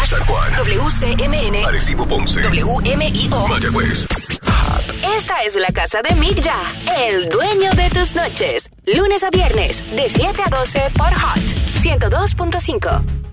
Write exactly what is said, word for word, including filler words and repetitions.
San Juan, W C M N, Arecibo, Ponce, W M I O, Mayagüez. Esta es la casa de Mick Ya, el dueño de tus noches. Lunes a viernes, de siete a doce por Hot ciento dos punto cinco.